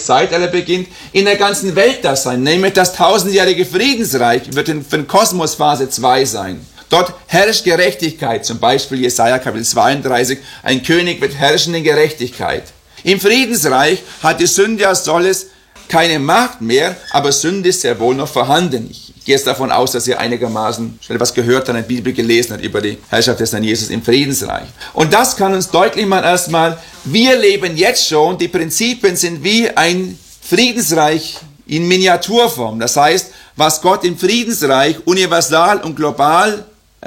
Zeitalter beginnt, in der ganzen Welt das sein. Nämlich das tausendjährige Friedensreich wird für den Kosmos Phase 2 sein. Dort herrscht Gerechtigkeit, zum Beispiel Jesaja Kapitel 32, ein König wird herrschen in Gerechtigkeit. Im Friedensreich hat die Sünde als solches keine Macht mehr, aber Sünde ist sehr wohl noch vorhanden. Ich gehe jetzt davon aus, dass ihr einigermaßen schon etwas gehört habt, eine Bibel gelesen habt über die Herrschaft des Herrn Jesus im Friedensreich. Und das kann uns deutlich machen erstmal, wir leben jetzt schon, die Prinzipien sind wie ein Friedensreich in Miniaturform. Das heißt, was Gott im Friedensreich universal und global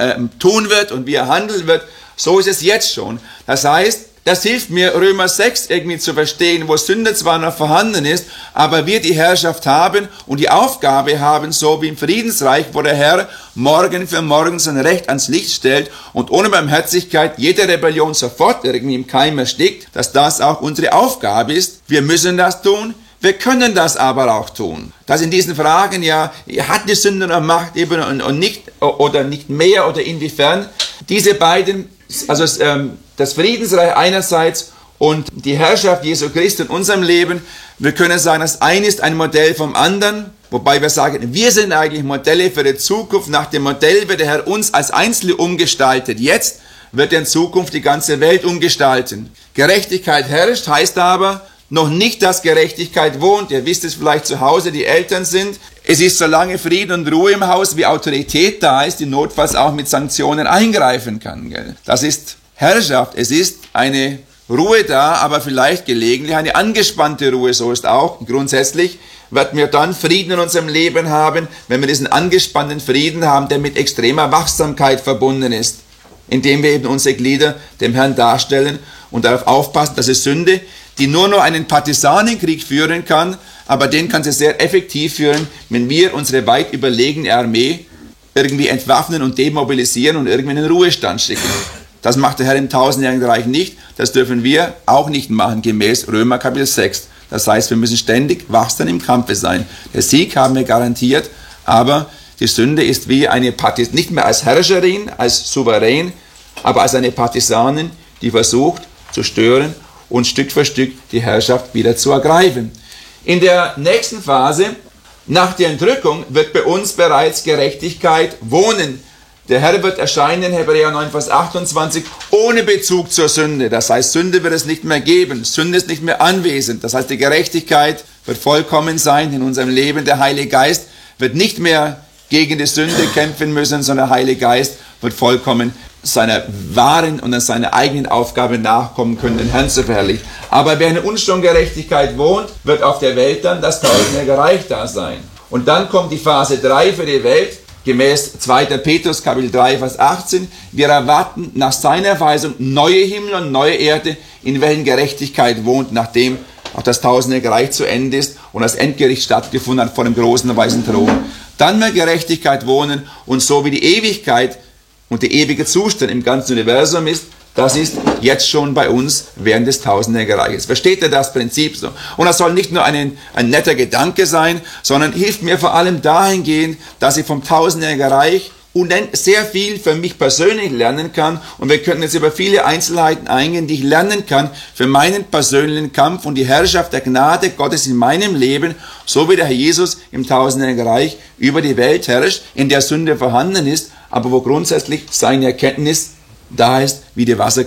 tun wird und wie er handeln wird, so ist es jetzt schon. Das heißt, das hilft mir, Römer 6 irgendwie zu verstehen, wo Sünde zwar noch vorhanden ist, aber wir die Herrschaft haben und die Aufgabe haben, so wie im Friedensreich, wo der Herr Morgen für morgen sein Recht ans Licht stellt und ohne Barmherzigkeit jede Rebellion sofort irgendwie im Keim erstickt, dass das auch unsere Aufgabe ist. Wir müssen das tun. Wir können das aber auch tun. Dass in diesen Fragen, ja, hat die Sünde noch Macht eben und nicht, oder nicht mehr oder inwiefern, diese beiden, also das Friedensreich einerseits und die Herrschaft Jesu Christi in unserem Leben, wir können sagen, das eine ist ein Modell vom anderen, wobei wir sagen, wir sind eigentlich Modelle für die Zukunft. Nach dem Modell wird der Herr uns als Einzelne umgestaltet. Jetzt wird er in Zukunft die ganze Welt umgestalten. Gerechtigkeit herrscht, heißt aber, noch nicht, dass Gerechtigkeit wohnt. Ihr wisst es vielleicht zu Hause, die Eltern sind. Es ist solange Frieden und Ruhe im Haus, wie Autorität da ist, die notfalls auch mit Sanktionen eingreifen kann. Gell? Das ist Herrschaft. Es ist eine Ruhe da, aber vielleicht gelegentlich eine angespannte Ruhe. So ist auch grundsätzlich, werden wir dann Frieden in unserem Leben haben, wenn wir diesen angespannten Frieden haben, der mit extremer Wachsamkeit verbunden ist, indem wir eben unsere Glieder dem Herrn darstellen und darauf aufpassen, dass es Sünde, die nur noch einen Partisanenkrieg führen kann, aber den kann sie sehr effektiv führen, wenn wir unsere weit überlegene Armee irgendwie entwaffnen und demobilisieren und irgendwie in den Ruhestand schicken. Das macht der Herr im tausendjährigen Reich nicht, das dürfen wir auch nicht machen, gemäß Römer Kapitel 6. Das heißt, wir müssen ständig wachsam im Kampfe sein. Der Sieg haben wir garantiert, aber die Sünde ist wie eine Partisanin, nicht mehr als Herrscherin, als Souverän, aber als eine Partisanin, die versucht zu stören und Stück für Stück die Herrschaft wieder zu ergreifen. In der nächsten Phase, nach der Entrückung, wird bei uns bereits Gerechtigkeit wohnen. Der Herr wird erscheinen, Hebräer 9, Vers 28, ohne Bezug zur Sünde. Das heißt, Sünde wird es nicht mehr geben. Sünde ist nicht mehr anwesend. Das heißt, die Gerechtigkeit wird vollkommen sein in unserem Leben. Der Heilige Geist wird nicht mehr gegen die Sünde kämpfen müssen, sondern der Heilige Geist wird vollkommen seiner wahren und an seiner eigenen Aufgabe nachkommen können, den Herrn zu verherrlichen. Aber wer in uns schon Gerechtigkeit wohnt, wird auf der Welt dann das tausendjährige Reich da sein. Und dann kommt die Phase 3 für die Welt, gemäß 2. Petrus, Kapitel 3, Vers 18. Wir erwarten nach seiner Weisung neue Himmel und neue Erde, in welchen Gerechtigkeit wohnt, nachdem auch das tausendjährige Reich zu Ende ist und das Endgericht stattgefunden hat vor dem großen weißen Thron. Dann wird Gerechtigkeit wohnen und so wie die Ewigkeit und der ewige Zustand im ganzen Universum ist, das ist jetzt schon bei uns während des tausendjährigen Reiches. Versteht ihr das Prinzip so? Und das soll nicht nur ein netter Gedanke sein, sondern hilft mir vor allem dahingehend, dass ich vom tausendjährigen Reich sehr viel für mich persönlich lernen kann. Und wir können jetzt über viele Einzelheiten eingehen, die ich lernen kann für meinen persönlichen Kampf und die Herrschaft der Gnade Gottes in meinem Leben, so wie der Herr Jesus im tausendjährigen Reich über die Welt herrscht, in der Sünde vorhanden ist, aber wo grundsätzlich seine Erkenntnis da ist, wie die Wasser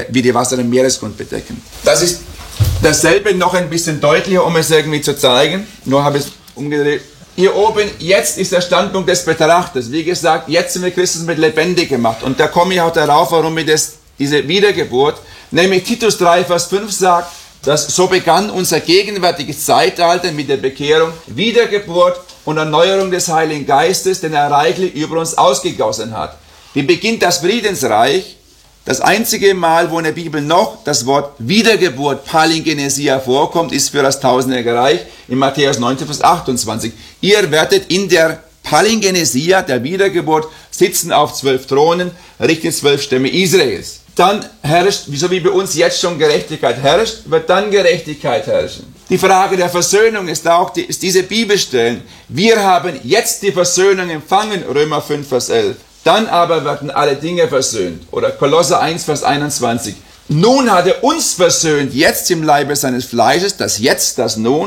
den Meeresgrund bedecken. Das ist dasselbe noch ein bisschen deutlicher, um es irgendwie zu zeigen. Nur habe ich es umgedreht. Hier oben, jetzt ist der Standpunkt des Betrachters. Wie gesagt, jetzt sind wir Christus mit lebendig gemacht. Und da komme ich auch darauf, warum wir diese Wiedergeburt, nämlich Titus 3, Vers 5 sagt, dass so begann unser gegenwärtiges Zeitalter mit der Bekehrung, Wiedergeburt und Erneuerung des Heiligen Geistes, den er reichlich über uns ausgegossen hat. Wie beginnt das Friedensreich? Das einzige Mal, wo in der Bibel noch das Wort Wiedergeburt, Palingenesia, vorkommt, ist für das tausendjährige Reich in Matthäus 19, Vers 28. Ihr werdet in der Palingenesia, der Wiedergeburt, sitzen auf 12 Thronen, richten 12 Stämme Israels. Dann herrscht, so wie bei uns jetzt schon Gerechtigkeit herrscht, wird dann Gerechtigkeit herrschen. Die Frage der Versöhnung ist auch ist diese Bibelstellen. Wir haben jetzt die Versöhnung empfangen, Römer 5, Vers 11. Dann aber werden alle Dinge versöhnt. Oder Kolosser 1, Vers 21. Nun hat er uns versöhnt, jetzt im Leibe seines Fleisches, das Jetzt, das Nun,